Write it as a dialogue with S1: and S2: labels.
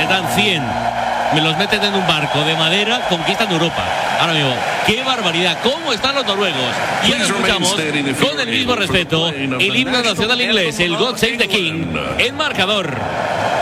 S1: dan 100, me los meten en un barco de madera, conquistan Europa. Ahora mismo, qué barbaridad, cómo están los noruegos. Y ahora escuchamos, con el mismo respeto, el himno nacional inglés, el God Save the King, en marcador.